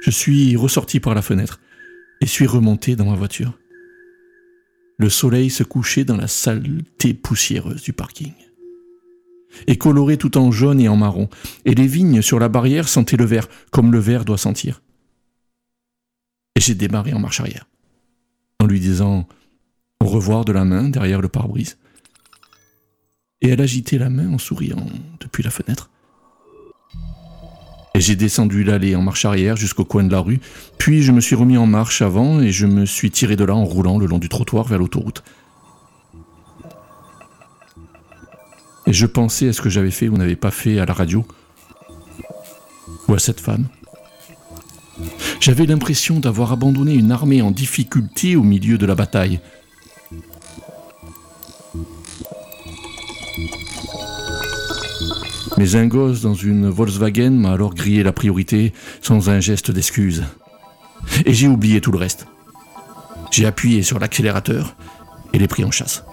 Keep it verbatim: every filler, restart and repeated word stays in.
Je suis ressorti par la fenêtre et suis remonté dans ma voiture. Le soleil se couchait dans la saleté poussiéreuse du parking. Et coloré tout en jaune et en marron, et les vignes sur la barrière sentaient le verre, comme le verre doit sentir. Et j'ai démarré en marche arrière, en lui disant au revoir de la main derrière le pare-brise. Et elle agitait la main en souriant depuis la fenêtre. Et j'ai descendu l'allée en marche arrière jusqu'au coin de la rue, puis je me suis remis en marche avant et je me suis tiré de là en roulant le long du trottoir vers l'autoroute. Et je pensais à ce que j'avais fait ou n'avais pas fait à la radio, ou à cette femme. J'avais l'impression d'avoir abandonné une armée en difficulté au milieu de la bataille. Mais un gosse dans une Volkswagen m'a alors grillé la priorité sans un geste d'excuse. Et j'ai oublié tout le reste. J'ai appuyé sur l'accélérateur et l'ai pris en chasse.